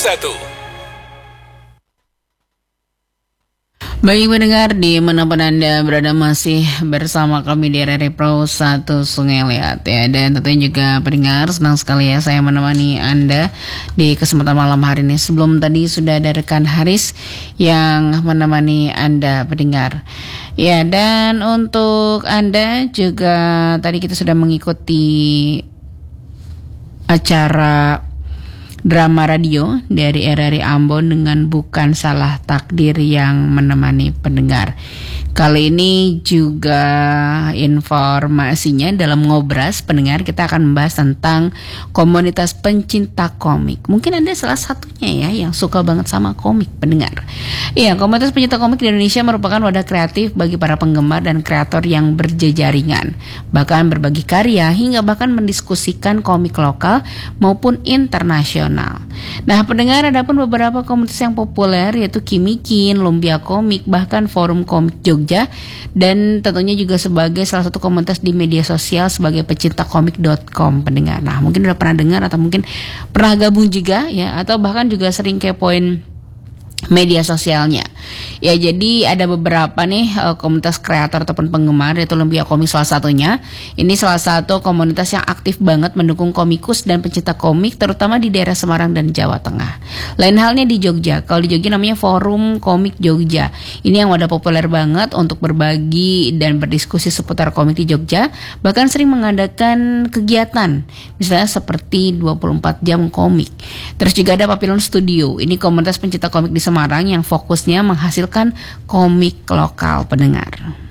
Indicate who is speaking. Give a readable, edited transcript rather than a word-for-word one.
Speaker 1: Baik pendengar, di manapun Anda berada masih bersama kami di RRI Pro 1 Sungai Liat ya. Dan tentunya juga pendengar, senang sekali ya saya menemani Anda di kesempatan malam hari ini. Sebelum tadi sudah ada rekan Haris yang menemani Anda pendengar. Ya, dan untuk Anda juga tadi kita sudah mengikuti acara drama radio dari RRI Ambon dengan Bukan Salah Takdir yang menemani pendengar. Kali ini juga informasinya dalam Ngobras pendengar, kita akan membahas tentang komunitas pencinta komik. Mungkin Anda salah satunya ya yang suka banget sama komik pendengar. Iya, komunitas pencinta komik di Indonesia merupakan wadah kreatif bagi para penggemar dan kreator yang berjejaringan, bahkan berbagi karya hingga bahkan mendiskusikan komik lokal maupun internasional. Nah pendengar, ada pun beberapa komunitas yang populer yaitu Kimikin, Lumbia Komik, bahkan Forum Komik Jogja, dan tentunya juga sebagai salah satu komunitas di media sosial sebagai pecintakomik.com pendengar. Nah mungkin udah pernah dengar atau mungkin pernah gabung juga ya, atau bahkan juga sering kepoin media sosialnya. Ya, jadi ada beberapa nih komunitas kreator ataupun penggemar, yaitu Lumbia Komik salah satunya. Ini salah satu komunitas yang aktif banget mendukung komikus dan pencinta komik, terutama di daerah Semarang dan Jawa Tengah. Lain halnya di Jogja. Kalau di Jogja namanya Forum Komik Jogja. Ini yang wadah populer banget untuk berbagi dan berdiskusi seputar komik di Jogja. Bahkan sering mengadakan kegiatan, misalnya seperti 24 jam komik. Terus juga ada Papillon Studio. Ini komunitas pencinta komik di Semarang yang fokusnya menghasilkan komik lokal pendengar.